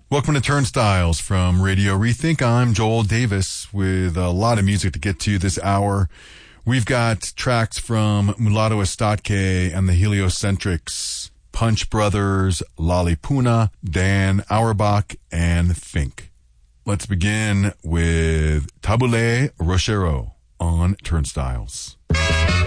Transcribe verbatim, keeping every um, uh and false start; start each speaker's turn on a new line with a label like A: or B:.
A: Welcome to Turnstiles from Radio Rethink. I'm Joel Davis with a lot of music to get to this hour. We've got tracks from Mulatto Estatke and the Heliocentrics, Punch Brothers, Lalipuna, Dan Auerbach, and Fink. Let's begin with Tabule Rochero on Turnstiles.